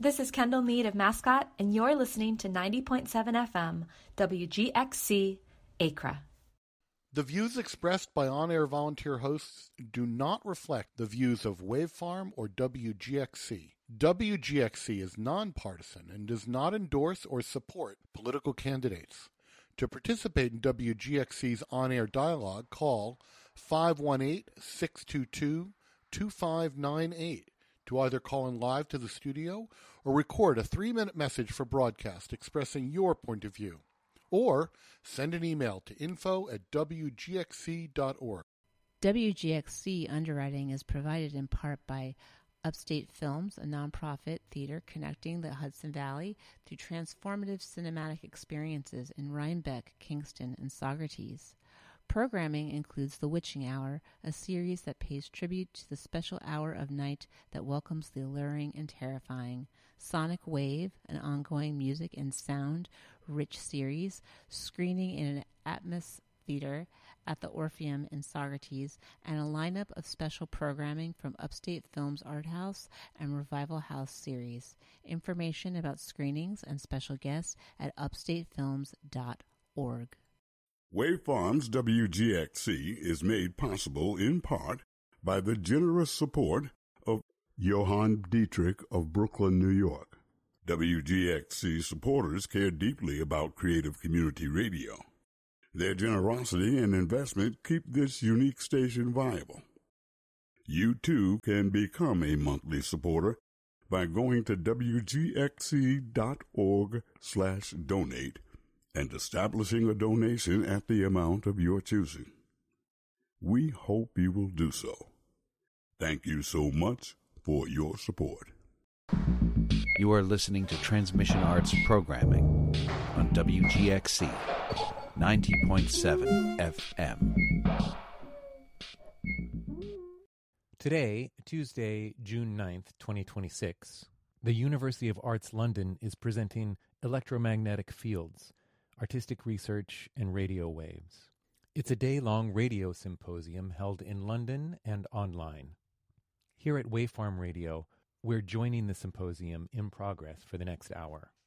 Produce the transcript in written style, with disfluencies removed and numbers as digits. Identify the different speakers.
Speaker 1: This is Kendall Mead of Mascot, and you're listening to 90.7 FM, WGXC, Acra.
Speaker 2: The views expressed by on-air volunteer hosts do not reflect the views of Wavefarm or WGXC. WGXC is nonpartisan and does not endorse or support political candidates. To participate in WGXC's on-air dialogue, call 518-622-2598 to either call in live to the studio or record a 3-minute message for broadcast expressing your point of view. Or send an email to info@wgxc.org.
Speaker 3: WGXC underwriting is provided in part by Upstate Films, a nonprofit theater connecting the Hudson Valley through transformative cinematic experiences in Rhinebeck, Kingston, and Saugerties. Programming includes The Witching Hour, a series that pays tribute to the special hour of night that welcomes the alluring and terrifying. Sonic Wave, an ongoing music and sound-rich series, screening in an Atmos Theater at the Orpheum in Saugerties, and a lineup of special programming from Upstate Films Art House and Revival House series. Information about screenings and special guests at upstatefilms.org.
Speaker 4: Wavefarms WGXC is made possible in part by the generous support of Johann Dietrich of Brooklyn, New York. WGXC supporters care deeply about creative community radio. Their generosity and investment keep this unique station viable. You too can become a monthly supporter by going to wgxc.org/donate and establishing a donation at the amount of your choosing. We hope you will do so. Thank you so much for your support.
Speaker 5: You are listening to Transmission Arts programming on WGXC 90.7 FM.
Speaker 6: Today, Tuesday, June 9th, 2026, the University of Arts London is presenting Electromagnetic Fields, Artistic Research and Radio Waves. It's a day-long radio symposium held in London and online. Here at Wavefarm Radio, we're joining the symposium in progress for the next hour.